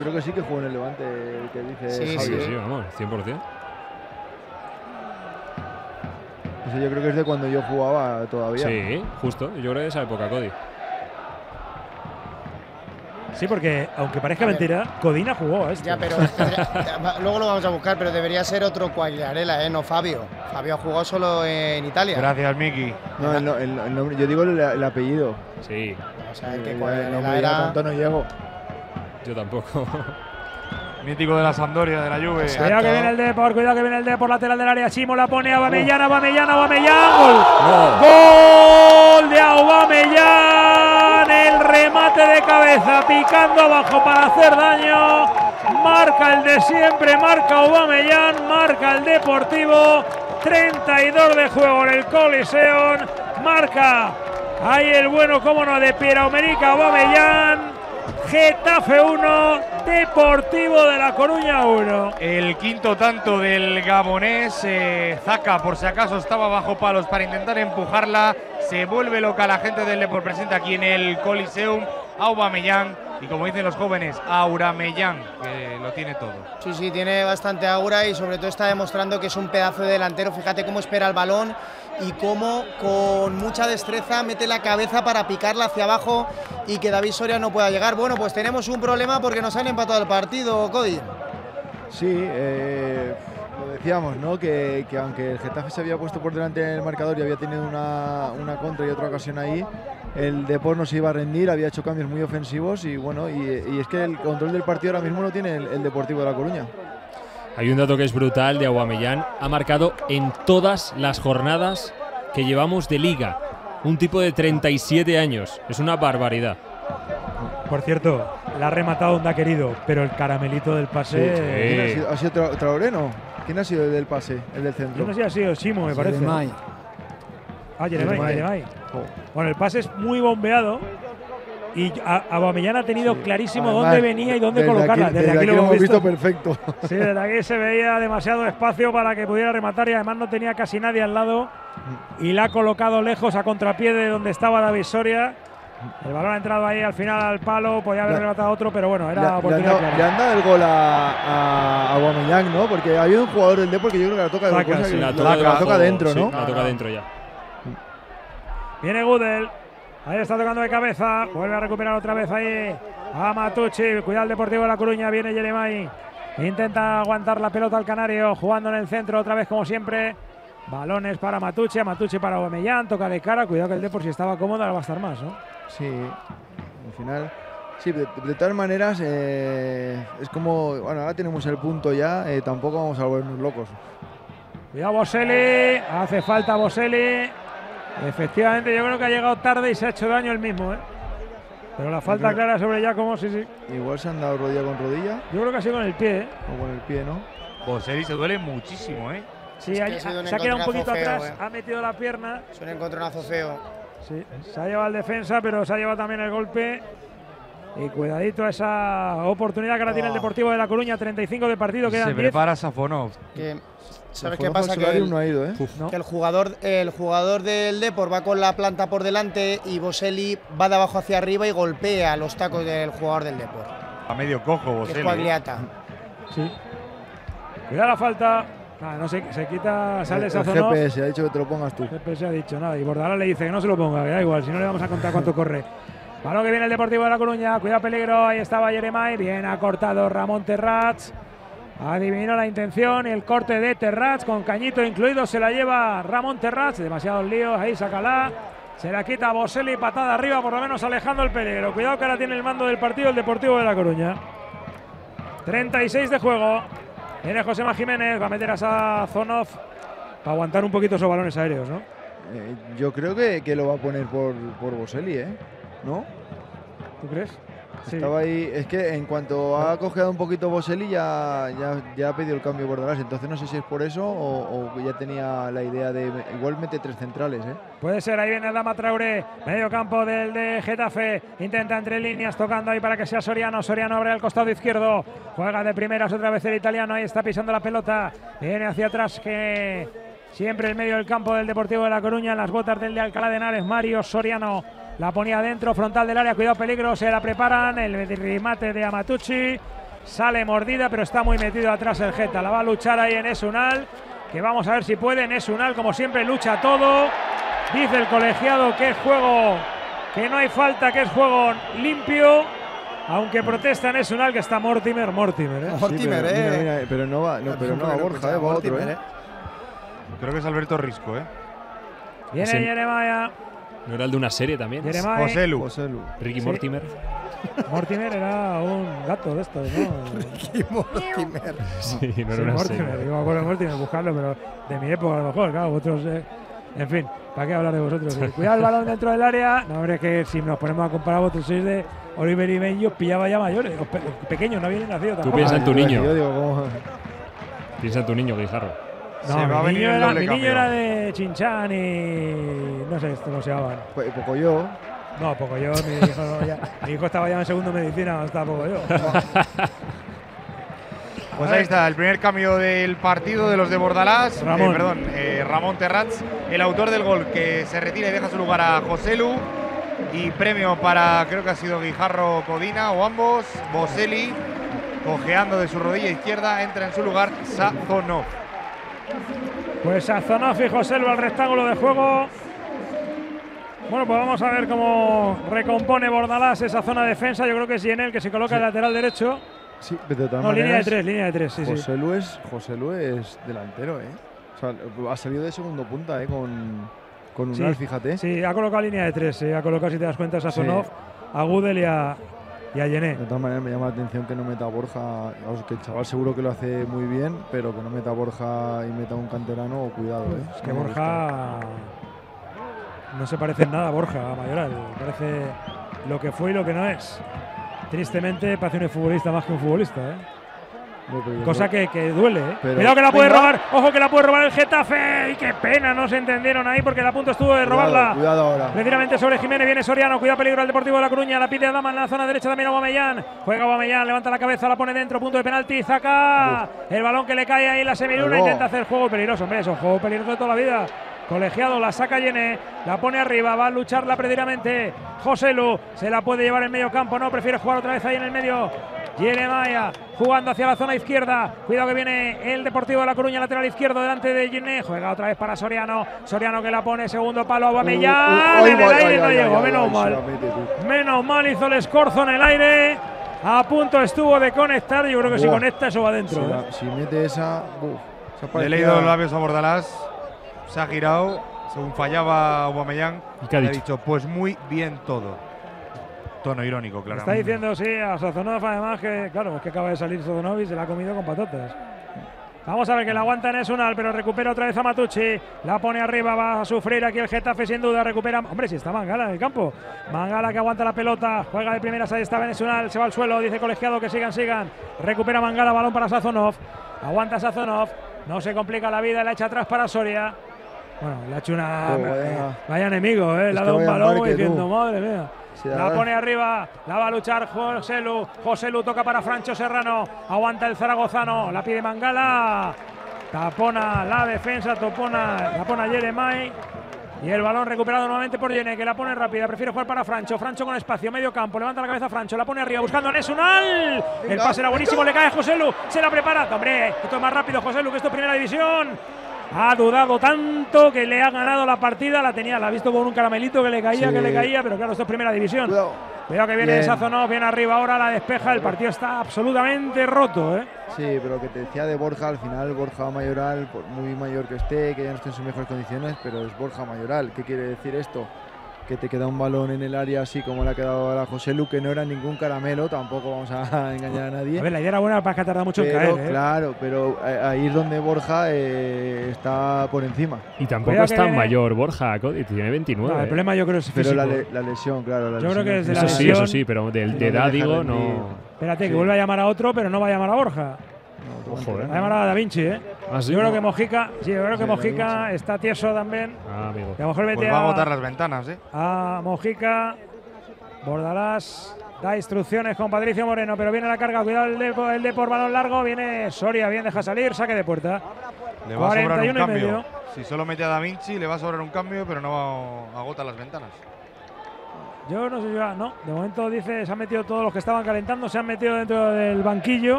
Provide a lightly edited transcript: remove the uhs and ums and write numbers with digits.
Creo que sí que jugó en el Levante, el que dice Sí, Javi. Sí, vamos, 100%. Eso yo creo que es de cuando yo jugaba todavía. Sí, justo. Yo creo que de esa época, Cody. Sí, porque aunque parezca mentira, Codina jugó a esto. Ya, pero luego lo vamos a buscar, pero debería ser otro Quagliarella, no Fabio. Fabio jugó solo en Italia. Gracias, Miki. No, el nombre, yo digo el apellido. Sí, O sea, que El Quagliarella nombre ya era… tanto no llego. yo tampoco. Mítico de la Sampdoria, de la Juve. Exacto. Cuidado que viene el Depor, cuidado que viene el Depor, lateral del área. Chimo la pone a Aubameyang, gol. Gol de Aubameyang, el remate de cabeza picando abajo para hacer daño. Marca el de siempre, marca Aubameyang, marca el Deportivo. 32 de juego en el Coliseum, marca ahí el bueno, cómo no, de Pierre-Emerick Aubameyang. Getafe 1, Deportivo de La Coruña 1. El quinto tanto del gabonés. Zaka, por si acaso, estaba bajo palos para intentar empujarla. Se vuelve loca la gente del Depor presente aquí en el Coliseum. Aubameyang y, como dicen los jóvenes, Aurameyang, que lo tiene todo. Sí, sí, tiene bastante aura y sobre todo está demostrando que es un pedazo de delantero. Fíjate cómo espera el balón y cómo con mucha destreza mete la cabeza para picarla hacia abajo y que David Soria no pueda llegar. Bueno, pues tenemos un problema porque nos han empatado el partido, Cody. Sí, lo decíamos, ¿no? Que aunque el Getafe se había puesto por delante en el marcador y había tenido una contra y otra ocasión ahí, el Depor no se iba a rendir, había hecho cambios muy ofensivos y bueno, y es que el control del partido ahora mismo lo tiene el Deportivo de La Coruña. Hay un dato que es brutal de Aubameyang. Ha marcado en todas las jornadas que llevamos de Liga. Un tipo de 37 años. Es una barbaridad. Por cierto, la ha rematado donde ha querido, pero el caramelito del pase… Sí. ¿Quién ha sido Traoré, no? ¿Quién ha sido el del pase, el del centro? Yo no sé si ha sido Simo, me parece. Ah, Jeremai. Bueno, el pase es muy bombeado y Aubameyang ha tenido clarísimo Además, dónde venía y dónde colocarla. Desde aquí lo hemos visto perfecto. Sí, desde aquí se veía demasiado espacio para que pudiera rematar y además no tenía casi nadie al lado y la ha colocado lejos a contrapié de donde estaba David Soria. El balón ha entrado ahí al final al palo, podía haber rematado otro, pero bueno, era oportunidad clara. Le han dado el gol a Aubameyang, ¿no? Porque había un jugador del Depor que yo creo que la toca de cosa, Sí, la debajo, toca dentro, sí, ¿no? la toca dentro ya. Viene Gudel. Ahí está tocando de cabeza. Vuelve a recuperar otra vez ahí a Matucci. Cuidado el Deportivo de La Coruña. Viene Jeremai. Intenta aguantar la pelota al canario. Jugando en el centro otra vez como siempre. Balones para Matucci. A Matucci para Aubameyang. Toca de cara. Cuidado que el Depor, si estaba cómodo, ahora va a estar más, ¿no? Sí, al final. Sí, de todas maneras, es como. Bueno, ahora tenemos el punto ya. Tampoco vamos a volvernos locos. Cuidado Boselli. Hace falta Boselli. Efectivamente, yo creo que ha llegado tarde y se ha hecho daño el mismo, ¿eh? Pero la falta clara sobre Giacomo, sí. Igual se han dado rodilla con rodilla. Yo creo que ha sido con el pie, ¿eh? O con el pie, ¿no? Boselli se duele muchísimo, ¿eh? Sí, Es que ha, ha sido un se ha quedado un poquito encontronazo atrás, feo, ha metido la pierna. Es un encontronazo feo. Sí, se ha llevado el defensa, pero se ha llevado también el golpe. Y cuidadito a esa oportunidad que ahora tiene el Deportivo de La Coruña, 35 de partido, quedan Se 10. prepara Safonov. ¿Sabes qué pasa? Que no ha ido, ¿eh? que el jugador del Depor va con la planta por delante y Boselli va de abajo hacia arriba y golpea los tacos del jugador del Depor. A medio cojo, Que es Boselli. Quagliata. Sí. Cuidado la falta. Ah, no se quita, sale El Sazonov. GPS ha dicho que te lo pongas tú. GPS ha dicho nada. Y Bordalás le dice que no se lo ponga, que da igual, si no le vamos a contar cuánto corre. Balón que viene el Deportivo de La Coruña. Cuidado peligro. Ahí estaba Jeremai. Bien ha cortado Ramón Terrats. Adivinó la intención y el corte de Terrats con cañito incluido. Se la lleva Ramón Terrats. Demasiados líos. Ahí sácala. Se la quita Boselli. Patada arriba, por lo menos alejando el peligro. Cuidado que ahora tiene el mando del partido el Deportivo de La Coruña. 36 de juego. Viene Josema Jiménez. Va a meter a Sazonov para aguantar un poquito esos balones aéreos, ¿no? Yo creo que lo va a poner por Boselli, ¿eh? ¿No? ¿Tú crees? Sí. Estaba ahí, es que en cuanto ha cojeado un poquito Boselli ya ha pedido el cambio Bordalás, entonces no sé si es por eso o ya tenía la idea de igual mete tres centrales, ¿eh? Puede ser, ahí viene Adama Traoré, medio campo del de Getafe, intenta entre líneas tocando ahí para que sea Soriano, Soriano abre al costado izquierdo, juega de primeras otra vez el italiano, ahí está pisando la pelota, viene hacia atrás que siempre en medio del campo del Deportivo de La Coruña, en las botas del de Alcalá de Henares, Mario Soriano. La ponía adentro, frontal del área, cuidado peligro, se la preparan, el remate de Amatucci Sale mordida, pero está muy metido atrás el Geta. La va a luchar ahí Enes Unal, que vamos a ver si puede. Enes Unal, como siempre, lucha todo. Dice el colegiado que es juego, que no hay falta, que es juego limpio. Aunque protesta Enes Unal, que está Mortimer, ¿eh? Mortimer, sí, mira, pero no va, a Borja, va otro, Creo que es Alberto Risco, Viene Sí. Jeremiah. ¿No era el de una serie también? Jeremiah. Joselu. Ricky Sí. Mortimer. Mortimer era un gato de estos, ¿no? Mortimer. Sí, no era Sí, una Mortimer, serie. yo me acuerdo de Mortimer, buscarlo, pero de mi época a lo mejor, claro, vosotros, en fin, ¿para qué hablar de vosotros? Cuidado el balón dentro del área. No, hombre, que si nos ponemos a comparar, vosotros sois de Oliver y Benji, os pillaba ya mayores, pequeños, no habían nacido tampoco. piensas en tu niño. Yo digo, ¿cómo? Piensa en tu niño, Guijarro. No, Se va a mi venir niño, el era, doble mi niño cambio. era de Chinchán y no sé, esto no se llamaban. Poco yo. No, poco yo, mi hijo estaba ya en segundo de medicina, no estaba poco yo. Pues ahí está, el primer cambio del partido de los de Bordalás. Ramón. Ramón Terrats, el autor del gol, que se retira y deja su lugar a Joselu. Y premio para, creo que ha sido Guijarro Codina o ambos. Boselli, cojeando de su rodilla izquierda, entra en su lugar Sazonov. Pues Sazonov y Joselu al rectángulo de juego. Bueno, pues vamos a ver cómo recompone Bordalás esa zona de defensa. Yo creo que es Yenel que se coloca el lateral derecho. Sí, pero de todas No, línea de maneras, tres, sí, sí. Joselu es delantero, O sea, ha salido de segundo punta, con Unal, fíjate. Sí, ha colocado línea de tres, ha colocado, si te das cuenta, a Sazonov, a Gudel y a Yené. De todas maneras, me llama la atención que no meta a Borja. Vamos, que el chaval seguro que lo hace muy bien, pero que no meta a Borja y meta a un canterano, cuidado, Es que No me Borja no se parece en nada a Borja, a Mayoral. Parece lo que fue y lo que no es. Tristemente parece un futbolista más que un futbolista, No, pero yo Cosa creo- que duele, Pero- Cuidado que la puede Venga. robar. Ojo que la puede robar el Getafe. Y qué pena, no se entendieron ahí porque a punto estuvo de robarla. Cuidado ahora. Precisamente sobre Jiménez, viene Soriano, cuidado peligro el Deportivo de La Coruña, la pide Adama en la zona derecha también Aubameyang, juega Aubameyang, levanta la cabeza, la pone dentro, punto de penalti, Zaka, el balón que le cae ahí en la semiluna, Aló. intenta hacer juego peligroso, hombre, es un juego peligroso de toda la vida. Colegiado, la saca Yené, la pone arriba, va a lucharla precisamente Joselu, se la puede llevar en medio campo, no, prefiere jugar otra vez ahí en el medio. Jeremiah jugando hacia la zona izquierda. Cuidado que viene el Deportivo de La Coruña, lateral izquierdo delante de Yené. Juega otra vez para Soriano. Soriano que la pone, segundo palo a Aubameyang. En el aire no llegó, menos mal. Menos mal hizo el escorzo en el aire. A punto estuvo de conectar. Yo creo que si Buah. conecta eso va adentro. Si mete esa. Le Esa he parecía- leído los labios a Bordalás, se ha girado, según fallaba Aubameyang, ¿Y qué ha le ha dicho? dicho, pues muy bien todo. Tono irónico, claro. Está diciendo sí a Sazonov, además que, claro, es que acaba de salir Sazonov y se la ha comido con patatas. Vamos a ver que la aguanta Enes Unal, pero recupera otra vez a Matucci. La pone arriba, va a sufrir aquí el Getafe sin duda. Recupera. Hombre, si está Mangala en el campo. Mangala que aguanta la pelota. Juega de primeras, ahí está Enes Unal. Se va al suelo, dice colegiado que sigan. Recupera Mangala, balón para Sazonov. Aguanta Sazonov. No se complica la vida, la echa atrás para Soria. Bueno, le ha hecho una. Vaya enemigo, Le ha dado un balón diciendo, madre mía. La pone arriba, la va a luchar Joselu. Joselu toca para Francho Serrano. Aguanta el zaragozano, la pide Mangala. Tapona la defensa, tapona Jeremiah. Y el balón recuperado nuevamente por Yené, que la pone rápida. Prefiere jugar para Francho. Francho con espacio, medio campo. Levanta la cabeza Francho, la pone arriba buscando a Enes Unal. El pase era buenísimo, le cae a Joselu. Se la prepara. Hombre, esto es más rápido Joselu, que esto es primera división. Ha dudado tanto que le ha ganado la partida. La ha visto con un caramelito que le caía, pero claro, esto es primera división. Cuidado que viene Sazonov, viene arriba ahora, la despeja. El partido está absolutamente roto, Sí, pero lo que te decía de Borja, al final Borja Mayoral, por muy mayor que esté, que ya no esté en sus mejores condiciones, pero es Borja Mayoral. ¿Qué quiere decir esto? Que te queda un balón en el área así como le ha quedado ahora a Joselu, que no era ningún caramelo, tampoco vamos a engañar a nadie. A ver, la idea era buena, para que tarda mucho en Pero, caer, claro, pero ahí es donde Borja está por encima. Y tampoco Cuidado es que tan viene. mayor Borja, tiene 29. No, el problema yo creo es Pero físico. la lesión, claro. Yo creo que desde la Eso lesión- sí, pero de no edad le deja digo, rendir. no. Espérate, que Sí. vuelve a llamar a otro, pero no va a llamar a Borja. Ojo, Va a llamar a Da Vinci, Ah, sí, Yo creo no. que Mojica, Da Mojica está tieso también. Ah, amigo. Que a lo mejor mete Pues va a botar las ventanas, a Mojica. Bordalás da instrucciones con Patricio Moreno, pero viene la carga. Cuidado el de por balón largo. Viene Soria, bien deja salir, saque de puerta. Le va a sobrar un 41 y cambio. medio. Si solo mete a Da Vinci, le va a sobrar un cambio, pero no agota las ventanas. Yo no sé si no, de momento dice se han metido todos los que estaban calentando, se han metido dentro del banquillo.